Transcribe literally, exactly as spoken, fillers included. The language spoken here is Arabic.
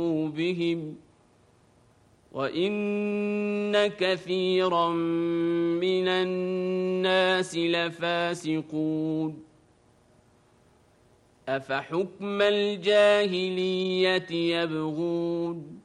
بهم وإن كثيرا من الناس لفاسقون أفحكم الجاهلية يبغون